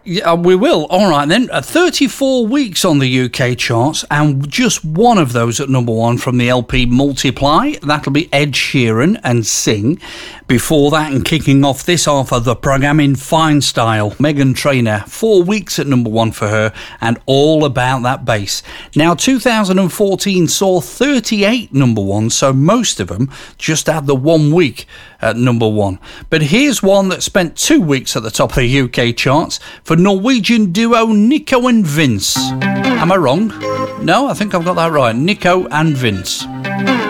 Yeah, we will. All right, then. 34 weeks on the UK charts, and just one of those at number one from the LP Multiply. That'll be Ed Sheeran and Sing. Before that, and kicking off this half of the programme in fine style, Meghan Trainor, 4 weeks at number one for her, and All About That Bass. Now, 2014 saw 38 number ones, so most of them just had the 1 week at number one. But here's one that spent 2 weeks at the top of the UK charts for Norwegian duo Nico and Vince. Am I wrong? No, I think I've got that right. Nico and Vince.